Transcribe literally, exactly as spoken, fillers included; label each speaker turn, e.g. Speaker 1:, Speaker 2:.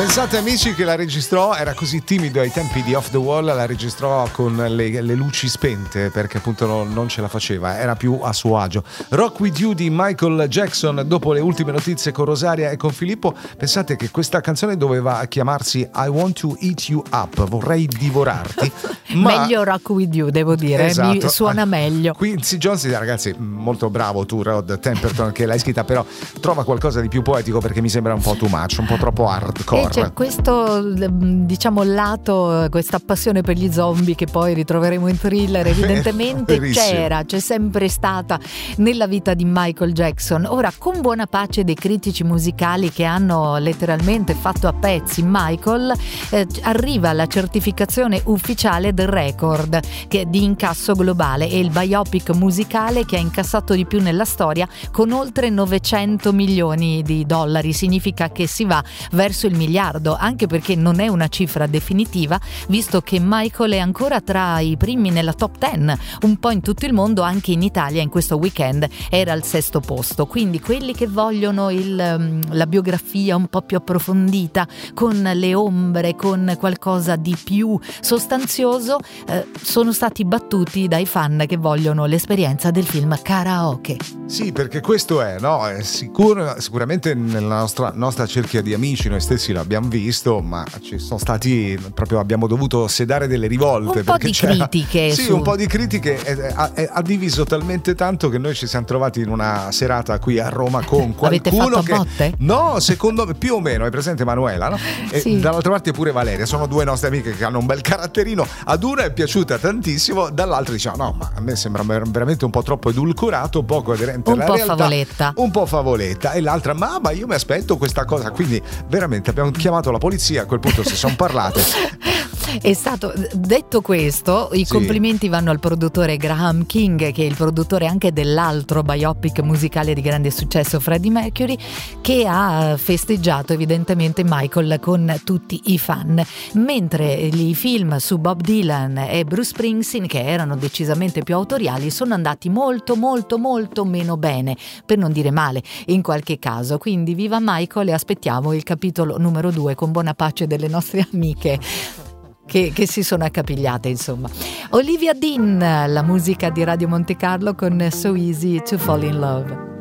Speaker 1: Pensate amici che la registrò, era così timido ai tempi di Off the Wall, la registrò con le, le luci spente perché appunto non, non ce la faceva, era più a suo agio. Rock With You di Michael Jackson, dopo le ultime notizie con Rosaria e con Filippo. Pensate che questa canzone doveva chiamarsi I Want to Eat You Up, vorrei divorarti. Ma...
Speaker 2: meglio Rock With You, devo dire, esatto. Mi suona meglio.
Speaker 1: Quincy Jones, ragazzi, molto bravo tu Rod Temperton che l'hai scritta, però trova qualcosa di più poetico perché mi sembra un po' too much, un po' troppo hardcore.
Speaker 2: E c'è questo, diciamo, lato, questa passione per gli zombie che poi ritroveremo in Thriller, evidentemente c'era, c'è sempre stata nella vita di Michael Jackson. Ora, con buona pace dei critici musicali che hanno letteralmente fatto a pezzi Michael, eh, arriva la certificazione ufficiale del record che di incasso globale, è il biopic musicale che ha incassato di più nella storia con oltre novecento milioni di dollari. Significa che si va verso il miliardo, anche perché non è una cifra definitiva, visto che Michael è ancora tra i primi nella top dieci un po' in tutto il mondo, anche in Italia in questo weekend era al sesto posto. Quindi quelli che vogliono il, la biografia un po' più approfondita, con le ombre, con qualcosa di più sostanzioso, eh, sono stati battuti dai fan che vogliono l'esperienza del film Karaoke.
Speaker 1: Sì, perché questo è, no? È sicuro, sicuramente nella nostra, nostra cerchia di amici noi stessi l'abbiamo visto, ma ci sono stati proprio, abbiamo dovuto sedare delle rivolte,
Speaker 2: un po'
Speaker 1: perché
Speaker 2: di
Speaker 1: c'era,
Speaker 2: critiche
Speaker 1: sì,
Speaker 2: su...
Speaker 1: un po' di critiche e, ha, ha diviso talmente tanto che noi ci siamo trovati in una serata qui a Roma con qualcuno.
Speaker 2: Avete fatto a
Speaker 1: che
Speaker 2: botte?
Speaker 1: No, secondo me più o meno, hai presente Manuela, no? E
Speaker 2: sì.
Speaker 1: Dall'altra parte pure Valeria, sono due nostre amiche che hanno un bel caratterino, ad una è piaciuta tantissimo, dall'altra diciamo no, ma a me sembra veramente un po' troppo edulcorato, poco aderente alla realtà,
Speaker 2: un po' favoletta,
Speaker 1: un po' favoletta, e l'altra ma, ma io mi aspetto questa cosa, quindi veramente abbiamo chiamato la polizia, a quel punto si sono parlate.
Speaker 2: È stato detto questo, i
Speaker 1: sì.
Speaker 2: complimenti vanno al produttore Graham King, che è il produttore anche dell'altro biopic musicale di grande successo, Freddie Mercury, che ha festeggiato evidentemente Michael con tutti i fan, mentre i film su Bob Dylan e Bruce Springsteen, che erano decisamente più autoriali, sono andati molto molto molto meno bene, per non dire male in qualche caso. Quindi viva Michael e aspettiamo il capitolo numero due con buona pace delle nostre amiche Che, che si sono accapigliate, insomma. Olivia Dean, la musica di Radio Monte Carlo con So Easy to Fall in Love.